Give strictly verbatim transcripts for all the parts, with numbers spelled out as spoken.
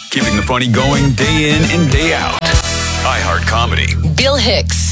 keeping the funny going day in and day out. iHeart Comedy. Bill Hicks.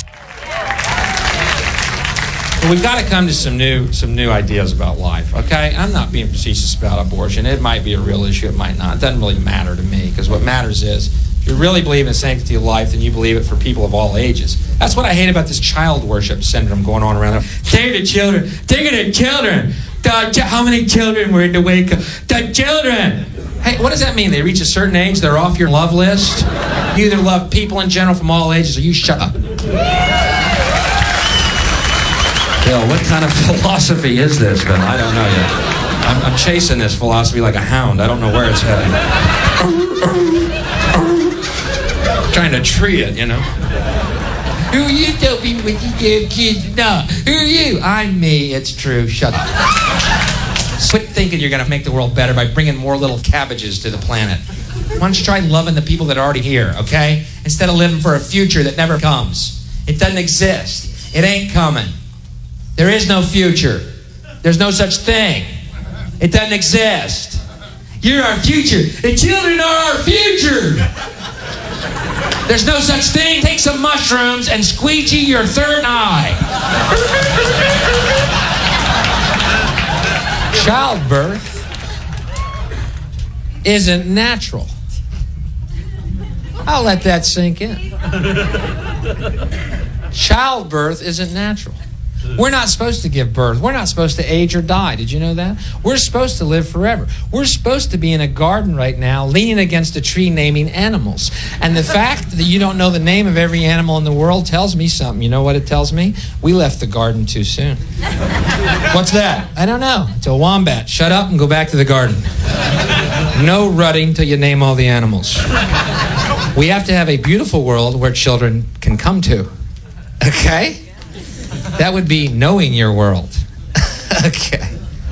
We've got to come to some new some new ideas about life, okay? I'm not being facetious about abortion. It might be a real issue, it might not. It doesn't really matter to me, because what matters is, if you really believe in the sanctity of life, then you believe it for people of all ages. That's what I hate about this child worship syndrome going on around there. Take the children. Take the children. The, how many children were in the wake of the children? Hey, what does that mean? They reach a certain age, they're off your love list? You either love people in general from all ages, or you shut up. Bill, what kind of philosophy is this, Bill? I don't know yet. I'm, I'm chasing this philosophy like a hound. I don't know where it's heading. Trying to tree it, you know. Who are you, Dopey, with you damn kids? No. Who are you? I'm me. It's true. Shut up. Quit thinking you're going to make the world better by bringing more little cabbages to the planet. Why don't you try loving the people that are already here, okay? Instead of living for a future that never comes. It doesn't exist. It ain't coming. There is no future. There's no such thing. It doesn't exist. You're our future. The children are our future. There's no such thing. Take some mushrooms and squeegee your third eye. Childbirth isn't natural. I'll let that sink in. Childbirth isn't natural. We're not supposed to give birth. We're not supposed to age or die. Did you know that? We're supposed to live forever. We're supposed to be in a garden right now, leaning against a tree naming animals. And the fact that you don't know the name of every animal in the world tells me something. You know what it tells me? We left the garden too soon. What's that? I don't know. It's a wombat. Shut up and go back to the garden. No rutting till you name all the animals. We have to have a beautiful world where children can come to. Okay? That would be knowing your world. Okay.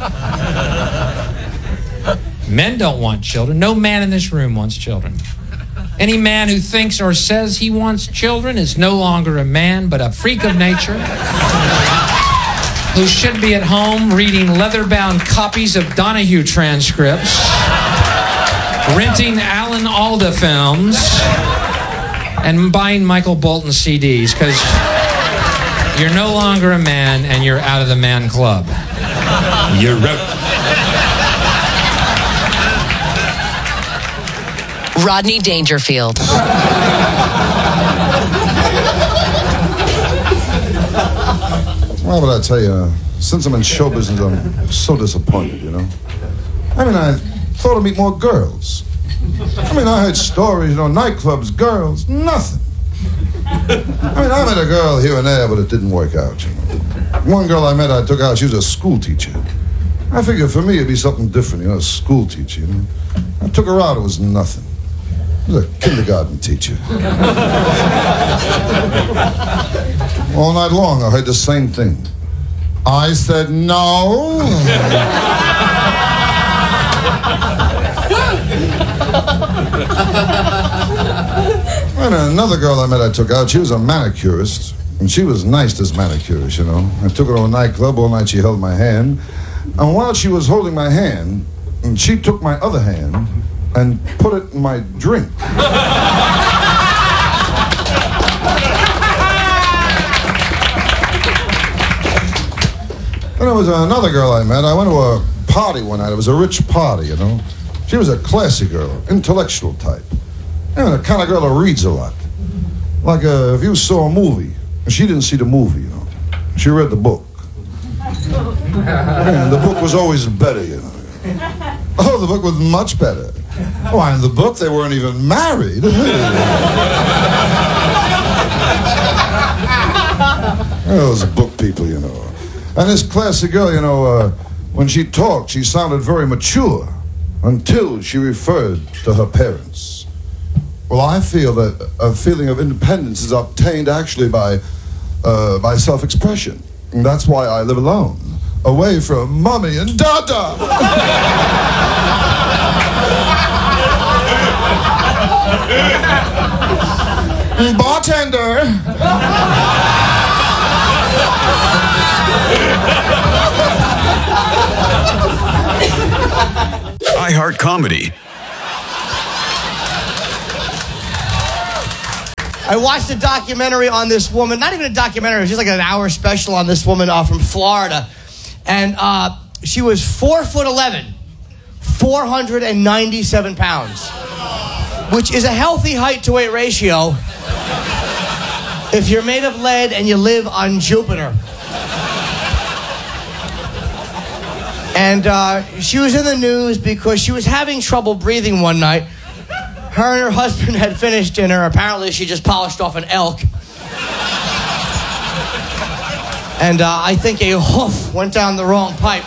Men don't want children. No man in this room wants children. Any man who thinks or says he wants children is no longer a man, but a freak of nature who should be at home reading leather-bound copies of Donahue transcripts, renting Alan Alda films, and buying Michael Bolton C Ds, because you're no longer a man, and you're out of the man club. You're out. Rodney Dangerfield. Well, but I tell you, since I'm in show business, I'm so disappointed, you know. I mean, I thought I'd meet more girls. I mean, I heard stories, you know, nightclubs, girls, nothing. I mean, I met a girl here and there, but it didn't work out, you know. One girl I met, I took out, she was a school teacher. I figured for me it'd be something different, you know, a school teacher, you know. I took her out, it was nothing. It was a kindergarten teacher. All night long, I heard the same thing. I said no. And another girl I met, I took out, she was a manicurist, and she was nice, this manicurist, you know. I took her to a nightclub, all night she held my hand, and while she was holding my hand, and she took my other hand and put it in my drink. Then there was another girl I met. I went to a party one night. It was a rich party, you know. She was a classy girl, intellectual type. You know, the kind of girl that reads a lot. Like uh, if you saw a movie, she didn't see the movie, you know. She read the book. And the book was always better, you know. Oh, the book was much better. Why, in the book, they weren't even married. Those book people, you know. And this classy girl, you know, uh, when she talked, she sounded very mature until she referred to her parents. Well, I feel that a feeling of independence is obtained actually by, uh, by self-expression. And that's why I live alone, away from mommy and dada. Bartender. iHeart Comedy. I watched a documentary on this woman, not even a documentary, it was just like an hour special on this woman uh, from Florida. And uh, she was four foot eleven, four hundred ninety-seven pounds, which is a healthy height to weight ratio if you're made of lead and you live on Jupiter. And uh, she was in the news because she was having trouble breathing one night. Her and her husband had finished dinner. Apparently, she just polished off an elk. And uh, I think a hoof went down the wrong pipe.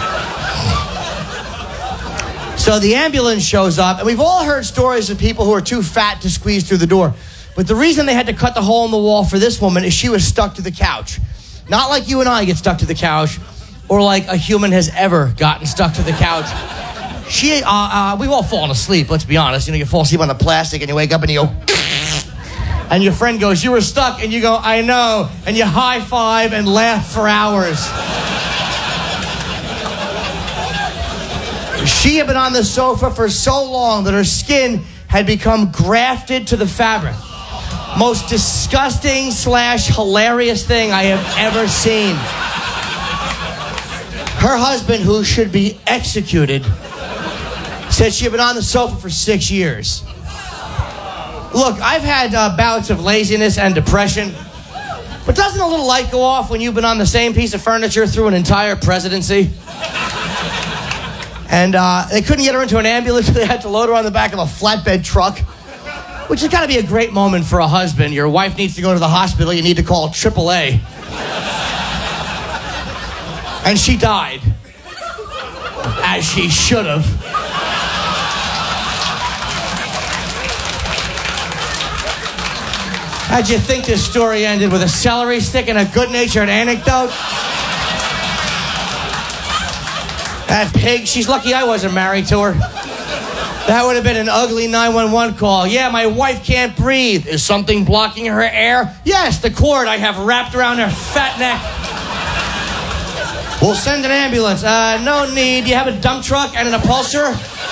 So the ambulance shows up, and we've all heard stories of people who are too fat to squeeze through the door. But the reason they had to cut the hole in the wall for this woman is she was stuck to the couch. Not like you and I get stuck to the couch, or like a human has ever gotten stuck to the couch. She, uh, uh, we've all fallen asleep, let's be honest. You know, you fall asleep on the plastic and you wake up and you go, and your friend goes, you were stuck, and you go, I know, and you high five and laugh for hours. She had been on the sofa for so long that her skin had become grafted to the fabric. Most disgusting slash hilarious thing I have ever seen. Her husband, who should be executed, said she had been on the sofa for six years. Look, I've had uh, bouts of laziness and depression, but doesn't a little light go off when you've been on the same piece of furniture through an entire presidency? And uh, they couldn't get her into an ambulance, so they had to load her on the back of a flatbed truck, which has got to be a great moment for a husband. Your wife needs to go to the hospital, you need to call triple A. And she died, as she should have. How'd you think this story ended? With a celery stick and a good-natured anecdote? That pig, she's lucky I wasn't married to her. That would have been an ugly nine one one call. Yeah, my wife can't breathe. Is something blocking her air? Yes, the cord I have wrapped around her fat neck. We'll send an ambulance. Uh, no need. You have a dump truck and an upholsterer?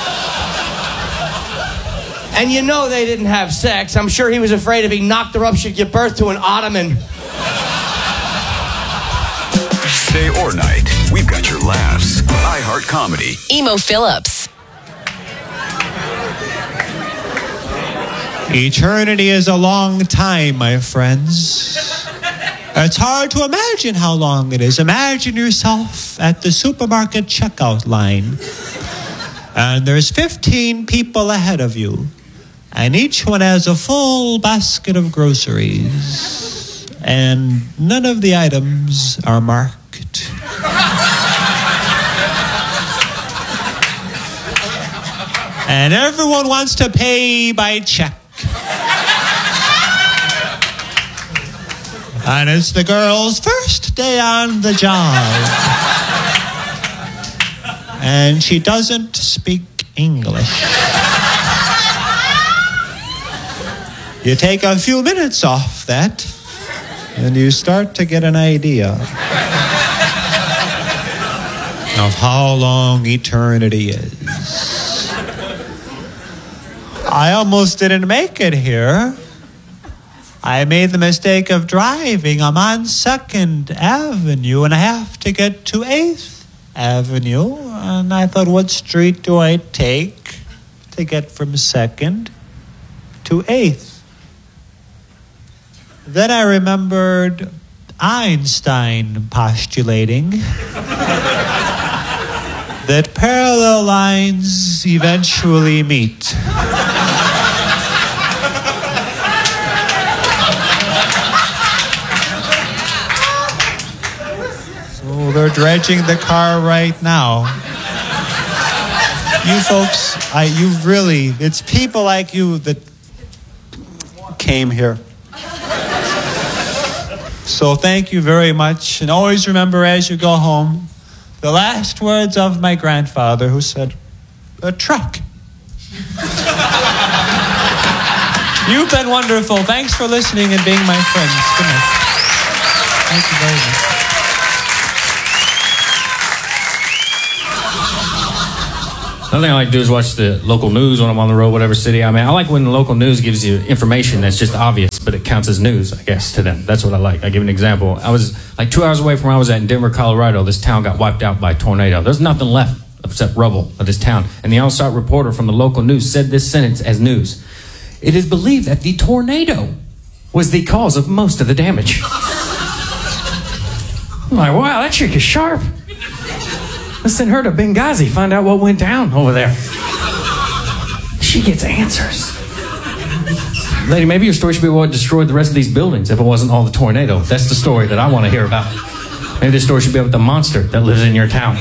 And you know they didn't have sex. I'm sure he was afraid if he knocked her up, she'd give birth to an ottoman. Day or night, we've got your laughs. iHeart Comedy. Emo Phillips. Eternity is a long time, my friends. It's hard to imagine how long it is. Imagine yourself at the supermarket checkout line, and there's fifteen people ahead of you, and each one has a full basket of groceries, and none of the items are marked. And everyone wants to pay by check. And it's the girl's first day on the job. And she doesn't speak English. You take a few minutes off that, and you start to get an idea of how long eternity is. I almost didn't make it here. I made the mistake of driving. I'm on second Avenue, and I have to get to eighth Avenue. And I thought, what street do I take to get from second to eighth? Then I remembered Einstein postulating that parallel lines eventually meet. So they're dredging the car right now. You folks, I, you really, it's people like you that came here. So thank you very much. And always remember as you go home, the last words of my grandfather, who said, a truck. You've been wonderful. Thanks for listening and being my friends. Good night. Thank you very much. Another thing I like to do is watch the local news when I'm on the road, whatever city I'm in. I like when the local news gives you information that's just obvious, but it counts as news, I guess, to them. That's what I like. I give an example. I was like two hours away from where I was at in Denver, Colorado. This town got wiped out by a tornado. There's nothing left except rubble of this town. And the on-site reporter from the local news said this sentence as news. It is believed that the tornado was the cause of most of the damage. I'm like, wow, that chick is sharp. Let's send her to Benghazi, find out what went down over there. She gets answers. Lady, maybe your story should be what destroyed the rest of these buildings if it wasn't all the tornado. That's the story that I want to hear about. Maybe the story should be about the monster that lives in your town.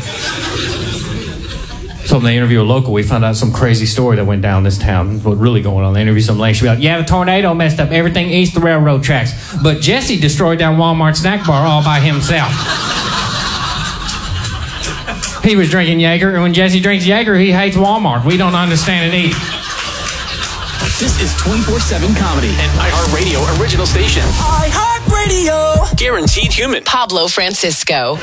So when they interview a local, we found out some crazy story that went down this town. What's really going on? They interview some lady. She'll be like, yeah, the tornado messed up everything east of the railroad tracks. But Jesse destroyed down Walmart snack bar all by himself. He was drinking Jaeger, and when Jesse drinks Jaeger, he hates Walmart. We don't understand it either. This is twenty-four seven Comedy, an iHeartRadio original station. iHeartRadio. Guaranteed human. Pablo Francisco.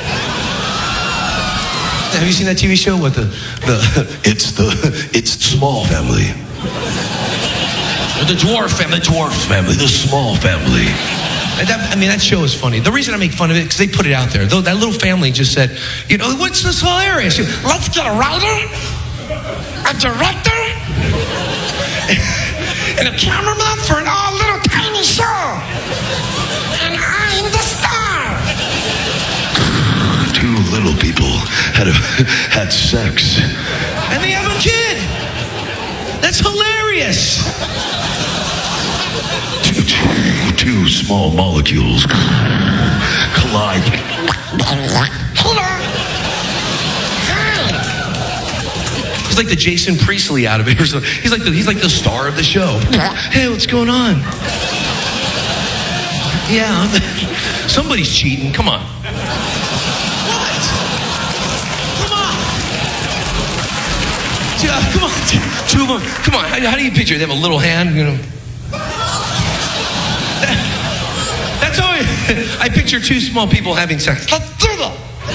Have you seen that T V show with the, the it's the, it's Small Family. The dwarf family, the dwarf family, the small family. And that, I mean, that show is funny. The reason I make fun of it, because they put it out there. Though that little family just said, you know, what's this hilarious? Let's get a writer, a director, and a cameraman for an all little tiny show. And I'm the star. Two little people had a, had sex. And they have a kid. That's hilarious. Two, two, two small molecules collide. He's like the Jason Priestley out of it. He's like the, he's like the star of the show. Hey, what's going on? Yeah, somebody's cheating. Come on. What? Come on. Yeah, come on. Two of them. Come on. How, how do you picture it? They have a little hand, you know. That's how I, I picture two small people having sex. Let's do that.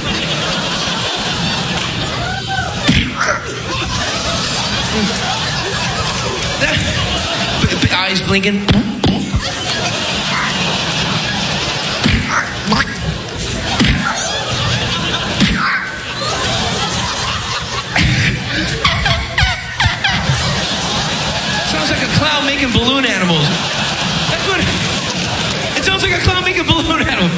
Eyes blinking. Sounds like a clown making balloon animals. That's what. It sounds like a clown making balloon animals.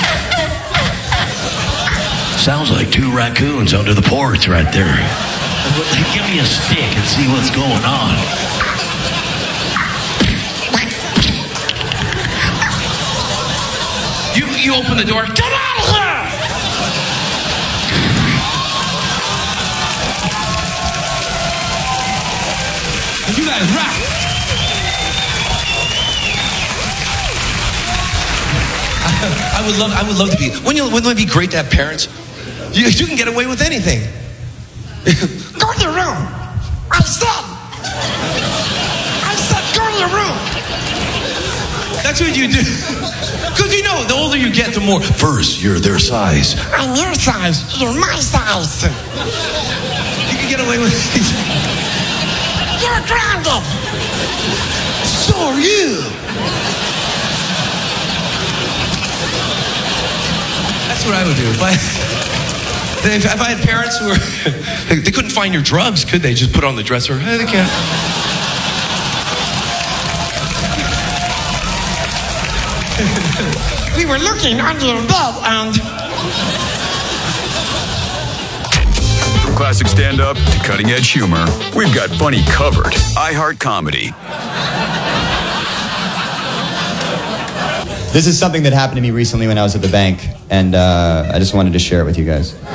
Sounds like two raccoons under the porch right there. Give me a stick and see what's going on. You you open the door. Get out of here! You guys rock. I would love I would love to be. Wouldn't, you, wouldn't it be great to have parents? You, you can get away with anything. Go to your room. I said. I said go to your room. That's what you do. Because you know, the older you get, the more. First, you're their size. I'm your size. You're my size. You can get away with it. You're grounded. So are you. That's what I would do. If I, if, if I had parents who were, they couldn't find your drugs, could they? Just put on the dresser. Hey, they can't. We were looking under your bed and... From classic stand-up to cutting-edge humor, we've got funny covered. iHeart Comedy. This is something that happened to me recently when I was at the bank, and uh, I just wanted to share it with you guys.